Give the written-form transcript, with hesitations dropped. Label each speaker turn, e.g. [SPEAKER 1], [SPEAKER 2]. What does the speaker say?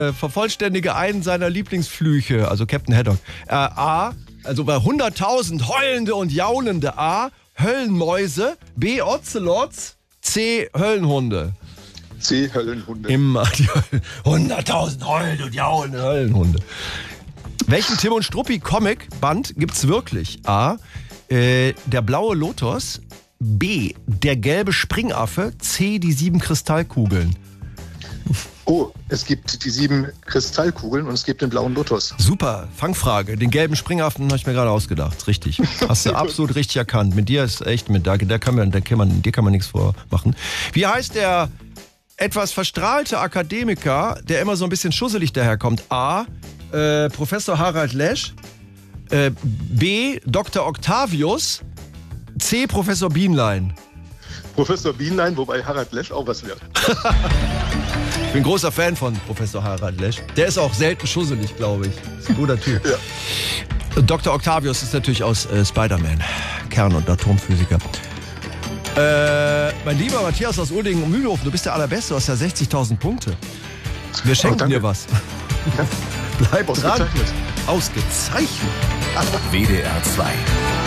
[SPEAKER 1] Vervollständige einen seiner Lieblingsflüche, also Captain Haddock. A, also bei 100.000 heulende und jaunende A, Höllenmäuse, B, Ocelots, C, Höllenhunde.
[SPEAKER 2] C, Höllenhunde.
[SPEAKER 1] Immer die 100.000 heulende und jaunende Höllenhunde. Welchen Tim und Struppi Comic-Band gibt's wirklich? A, der blaue Lotus, B, der gelbe Springaffe, C, die 7 Kristallkugeln.
[SPEAKER 2] Oh, es gibt die 7 Kristallkugeln und es gibt den blauen Lotus.
[SPEAKER 1] Super, Fangfrage. Den gelben Springaffen habe ich mir gerade ausgedacht. Richtig. Hast du absolut richtig dir ist echt dir kann man nichts vormachen. Wie heißt der etwas verstrahlte Akademiker, der immer so ein bisschen schusselig daherkommt? A, Professor Harald Lesch, B, Dr. Octavius, C, Professor Bienlein.
[SPEAKER 2] Professor Bienlein, wobei Harald Lesch auch was wird.
[SPEAKER 1] Ich bin großer Fan von Professor Harald Lesch. Der ist auch selten schusselig, glaube ich. Ist ein guter Typ. Ja. Dr. Octavius ist natürlich aus Spider-Man. Kern- und Atomphysiker. Mein lieber Matthias aus Uerdingen und Mühlenhofen, du bist der Allerbeste, du hast ja 60.000 Punkte. Wir schenken dir was.
[SPEAKER 2] Ja.
[SPEAKER 1] Bleib dran. Ausgezeichnet.
[SPEAKER 3] WDR 2.